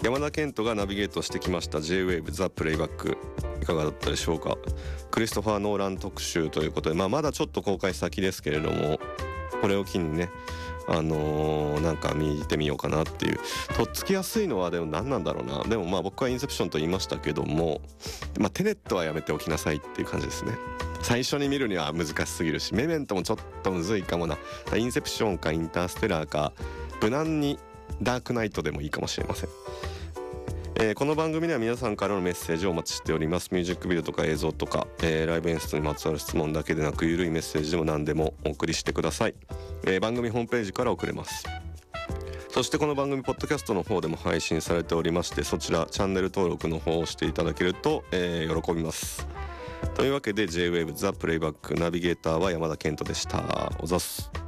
山田健人がナビゲートしてきました J-Wave The Playback、 いかがだったでしょうか。クリストファー・ノーラン特集ということで、まだちょっと公開先ですけれども、これを機にねなんか見てみようかなっていう。とっつきやすいのはでも何なんだろうな。でも僕はインセプションと言いましたけども、テネットはやめておきなさいっていう感じですね。最初に見るには難しすぎるし、メメントもちょっとむずいかもな。インセプションかインターステラーか無難にダークナイトでもいいかもしれません。この番組では皆さんからのメッセージをお待ちしております。ミュージックビデオとか映像とか、ライブ演出にまつわる質問だけでなく、ゆるいメッセージでも何でもお送りしてください。番組ホームページから送れます。そしてこの番組ポッドキャストの方でも配信されておりまして、そちらチャンネル登録の方をしていただけると、喜びます。というわけで J-Wave The Playback、 ナビゲーターは山田健人でした。おざす。